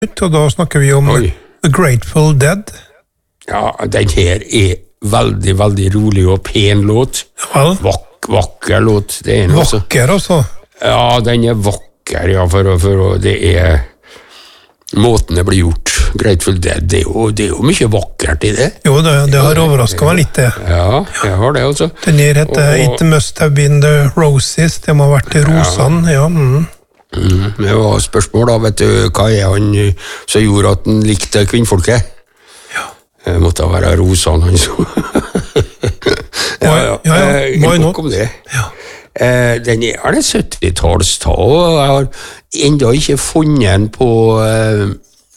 Og da snakker vi om Oi. The Grateful Dead. Ja, den her veldig, veldig rolig og pen låt. Vel, Vakker låt, det noe altså. vakker altså. Ja, den vakker, ja, for det måten det blir gjort. Grateful Dead, det jo mye vakkert i det. Jo, det har overrasket meg litt det. Ja, jeg har det altså. Den her heter Og- It Must Have Been The Roses. Det må ha vært rosene, ja. Det var spørsmål da, vet du, hva han som gjorde at han likte kvinnfolket? Ja. Det måtte være rosene han så. Ja, why not? Nok om det. Ja. Den det 70-tallstall, og jeg har enda ikke funnet den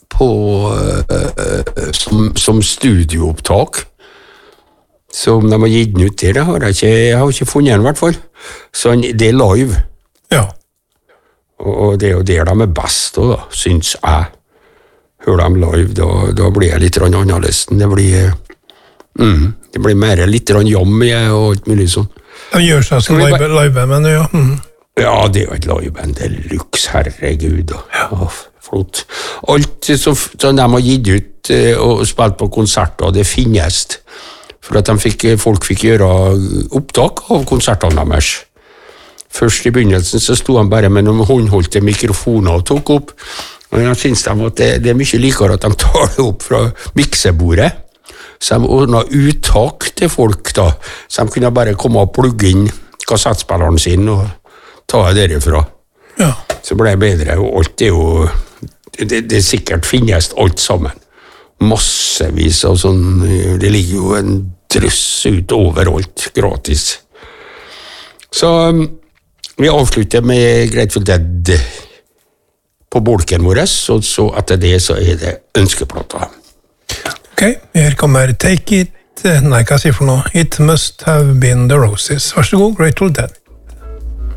som studioopptak som de har gitt den ut til. Jeg har ikke funnet den i hvert fall. Så det live. Ja. Og det jo der de best også, da, synes jeg. Hører dem live, da blir jeg litt annerledes. Det blir mer litt jam og alt mulig sånn. De gjør seg som live, men ja. Ja, det jo et liveband, det luks, herregud. Flott. Alt som de har gitt ut og spilt på konserter, det finnes. For at folk fikk gjøre opptak av konsertene deres. Først i begynnelsen så sto han bare med noen håndholdte mikrofoner og tok opp. Og jeg synes at det mye likere at de tar det opp fra miksebordet. Så de ordnet uttak til folk da. Så de kunne bare komme og plugge inn kassettspilleren sin og ta det derifra. Ja. Så ble det bedre, og alt jo... Det sikkert finnes alt sammen. Massevis og sånn. Det ligger jo en drøss ut overalt, gratis. Så vi avslutter med Grateful Dead på bolken vår, og så etter det så det ønskeplata. Ok, her kommer Take It, nei, hva sier for noe? It Must Have Been The Roses. Vær så god, Grateful Dead.